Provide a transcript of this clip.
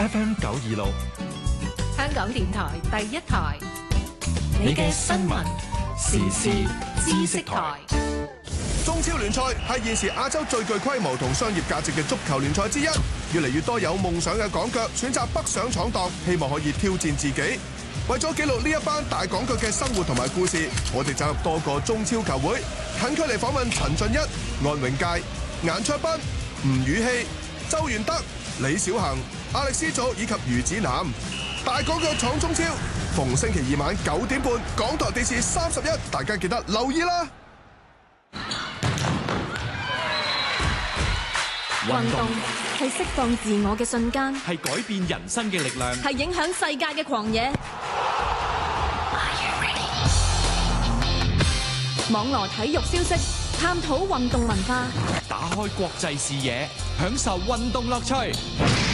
FM 926， 香港電台第一台，你嘅新聞時事知識台。 中超聯賽係現時亞洲最具規模同商業價值嘅足球聯賽之一，越嚟越多有夢想嘅港腳選擇北上闖蕩，希望可以挑戰自己。為咗記錄呢一班大港腳嘅生活同埋故事，我哋走入多個中超球會，近距離訪問陳俊一、安永佳、顏卓彬、吳宇希、周元德、李小恒、亞力斯祖以及余子南。大港腳闖中超，逢星期二晚9點半，港台電視31，大家記得留意啦。 運動係釋放自我嘅瞬間， 係改變人生嘅力量， 係影響世界嘅狂野。網羅體育消息，探討運動文化， 打開國際視野，享受運動樂趣。